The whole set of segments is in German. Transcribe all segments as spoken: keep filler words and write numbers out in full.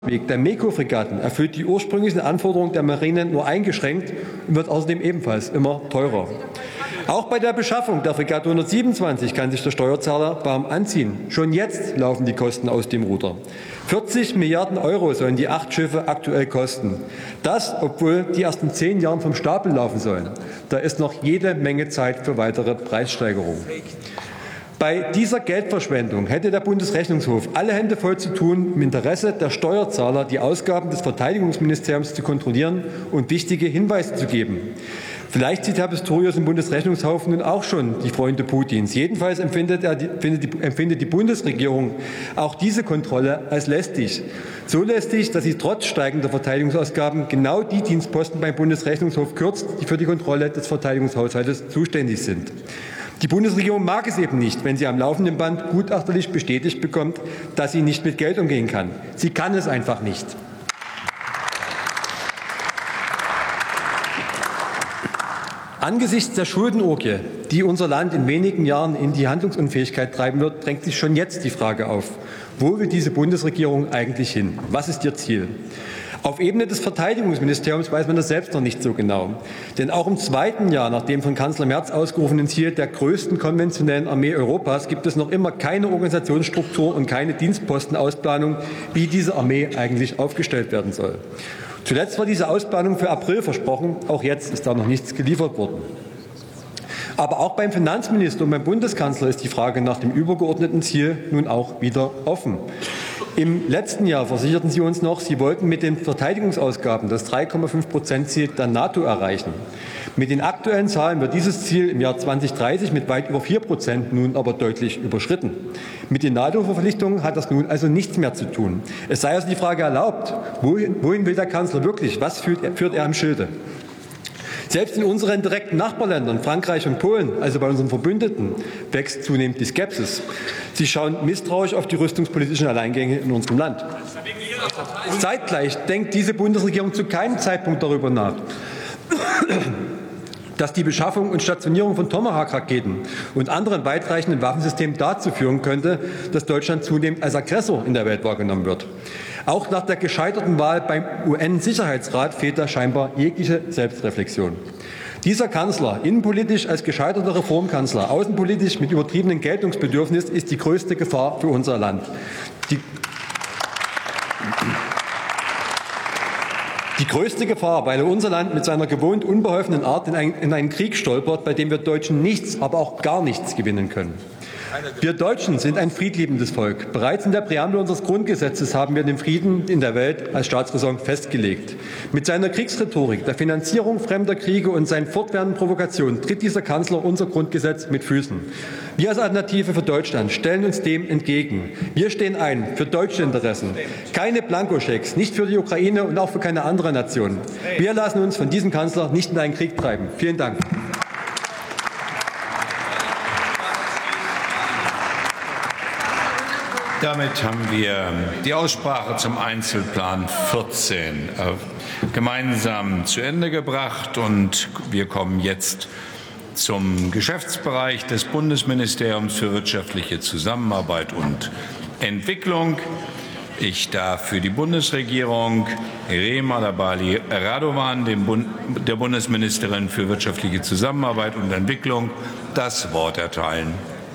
der MEKO-Fregatten erfüllt die ursprünglichen Anforderungen der Marine nur eingeschränkt und wird außerdem ebenfalls immer teurer. Auch bei der Beschaffung der Fregatte hundertsiebenundzwanzig kann sich der Steuerzahler warm anziehen. Schon jetzt laufen die Kosten aus dem Ruder. vierzig Milliarden Euro sollen die acht Schiffe aktuell kosten. Das, obwohl die erst in zehn Jahren vom Stapel laufen sollen. Da ist noch jede Menge Zeit für weitere Preissteigerungen. Bei dieser Geldverschwendung hätte der Bundesrechnungshof alle Hände voll zu tun, im Interesse der Steuerzahler die Ausgaben des Verteidigungsministeriums zu kontrollieren und wichtige Hinweise zu geben. Vielleicht sieht Herr Pistorius im Bundesrechnungshof nun auch schon die Freunde Putins. Jedenfalls empfindet, er die, empfindet, die, empfindet die Bundesregierung auch diese Kontrolle als lästig. So lästig, dass sie trotz steigender Verteidigungsausgaben genau die Dienstposten beim Bundesrechnungshof kürzt, die für die Kontrolle des Verteidigungshaushaltes zuständig sind. Die Bundesregierung mag es eben nicht, wenn sie am laufenden Band gutachterlich bestätigt bekommt, dass sie nicht mit Geld umgehen kann. Sie kann es einfach nicht. Angesichts der Schuldenorgie, die unser Land in wenigen Jahren in die Handlungsunfähigkeit treiben wird, drängt sich schon jetzt die Frage auf, wo will diese Bundesregierung eigentlich hin? Was ist ihr Ziel? Auf Ebene des Verteidigungsministeriums weiß man das selbst noch nicht so genau. Denn auch im zweiten Jahr nach dem von Kanzler Merz ausgerufenen Ziel der größten konventionellen Armee Europas gibt es noch immer keine Organisationsstruktur und keine Dienstpostenausplanung, wie diese Armee eigentlich aufgestellt werden soll. Zuletzt war diese Ausplanung für April versprochen. Auch jetzt ist da noch nichts geliefert worden. Aber auch beim Finanzminister und beim Bundeskanzler ist die Frage nach dem übergeordneten Ziel nun auch wieder offen. Im letzten Jahr versicherten Sie uns noch, Sie wollten mit den Verteidigungsausgaben das drei Komma fünf Prozent Ziel der NATO erreichen. Mit den aktuellen Zahlen wird dieses Ziel im Jahr zweitausenddreißig mit weit über vier Prozent nun aber deutlich überschritten. Mit den NATO-Verpflichtungen hat das nun also nichts mehr zu tun. Es sei also die Frage erlaubt, wohin, wohin will der Kanzler wirklich? Was führt er, führt er im Schilde? Selbst in unseren direkten Nachbarländern, Frankreich und Polen, also bei unseren Verbündeten, wächst zunehmend die Skepsis. Sie schauen misstrauisch auf die rüstungspolitischen Alleingänge in unserem Land. Zeitgleich denkt diese Bundesregierung zu keinem Zeitpunkt darüber nach, dass die Beschaffung und Stationierung von Tomahawk-Raketen und anderen weitreichenden Waffensystemen dazu führen könnte, dass Deutschland zunehmend als Aggressor in der Welt wahrgenommen wird. Auch nach der gescheiterten Wahl beim U N-Sicherheitsrat fehlt da scheinbar jegliche Selbstreflexion. Dieser Kanzler, innenpolitisch als gescheiterter Reformkanzler, außenpolitisch mit übertriebenem Geltungsbedürfnis, ist die größte Gefahr für unser Land. Die Die größte Gefahr, weil unser Land mit seiner gewohnt unbeholfenen Art in, ein, in einen Krieg stolpert, bei dem wir Deutschen nichts, aber auch gar nichts gewinnen können. Wir Deutschen sind ein friedliebendes Volk. Bereits in der Präambel unseres Grundgesetzes haben wir den Frieden in der Welt als Staatsräson festgelegt. Mit seiner Kriegsrhetorik, der Finanzierung fremder Kriege und seinen fortwährenden Provokationen tritt dieser Kanzler unser Grundgesetz mit Füßen. Wir als Alternative für Deutschland stellen uns dem entgegen. Wir stehen ein für deutsche Interessen. Keine Blankoschecks, nicht für die Ukraine und auch für keine andere Nation. Wir lassen uns von diesem Kanzler nicht in einen Krieg treiben. Vielen Dank. Damit haben wir die Aussprache zum Einzelplan vierzehn gemeinsam zu Ende gebracht, und wir kommen jetzt zum Geschäftsbereich des Bundesministeriums für wirtschaftliche Zusammenarbeit und Entwicklung. Ich darf für die Bundesregierung Irema Dabali Radovan, dem Bund, der Bundesministerin für wirtschaftliche Zusammenarbeit und Entwicklung, das Wort erteilen.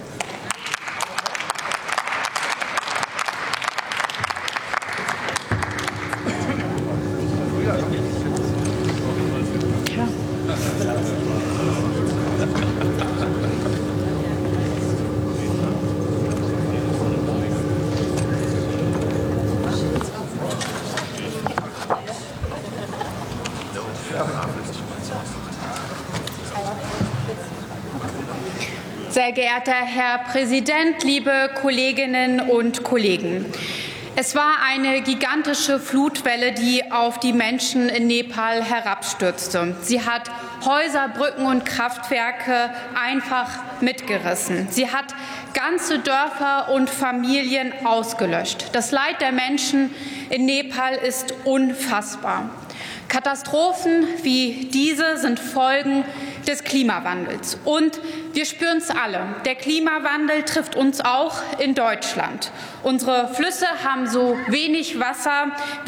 Sehr geehrter Herr Präsident, liebe Kolleginnen und Kollegen! Es war eine gigantische Flutwelle, die auf die Menschen in Nepal herabstürzte. Sie hat Häuser, Brücken und Kraftwerke einfach mitgerissen. Sie hat ganze Dörfer und Familien ausgelöscht. Das Leid der Menschen in Nepal ist unfassbar. Katastrophen wie diese sind Folgen des Klimawandels. Und wir spüren es alle. Der Klimawandel trifft uns auch in Deutschland. Unsere Flüsse haben so wenig Wasser